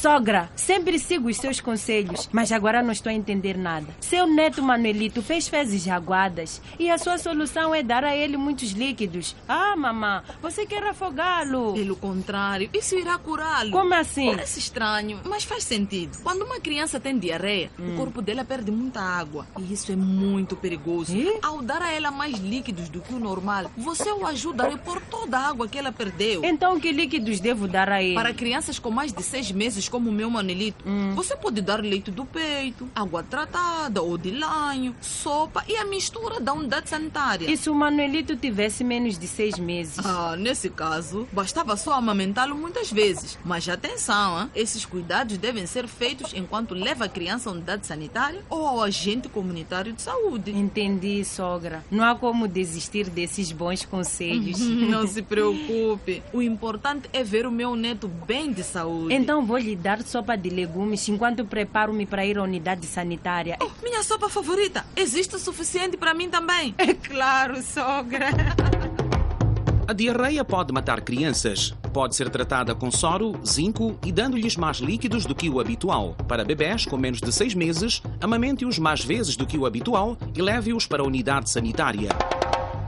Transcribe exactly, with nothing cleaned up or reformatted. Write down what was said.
Sogra, sempre sigo os seus conselhos, mas agora não estou a entender nada. Seu neto Manuelito fez fezes aguadas e a sua solução é dar a ele muitos líquidos. Ah, mamã, você quer afogá-lo? Pelo contrário, isso irá curá-lo. Como assim? Parece estranho, mas faz sentido. Quando uma criança tem diarreia, hum. o corpo dela perde muita água. E isso é muito perigoso. E? Ao dar a ela mais líquidos do que o normal, você o ajuda a repor toda a água que ela perdeu. Então, que líquidos devo dar a ele? Para crianças com mais de seis meses, como o meu Manelito, hum. você pode dar leite do peito, água tratada ou de lanho, sopa e a mistura da unidade sanitária. E se o Manuelito tivesse menos de seis meses? Ah, nesse caso, bastava só amamentá-lo muitas vezes. Mas atenção, hein? Esses cuidados devem ser feitos enquanto leva a criança à unidade sanitária ou ao agente comunitário de saúde. Entendi, sogra. Não há como desistir desses bons conselhos. Não se preocupe. O importante é ver o meu neto bem de saúde. Então vou lhe dar sopa de legumes enquanto preparo-me para ir à unidade sanitária. Oh, minha sopa favorita. Existe o suficiente para mim também? É claro, sogra. A diarreia pode matar crianças. Pode ser tratada com soro, zinco e dando-lhes mais líquidos do que o habitual. Para bebés com menos de seis meses, amamente-os mais vezes do que o habitual e leve-os para a unidade sanitária.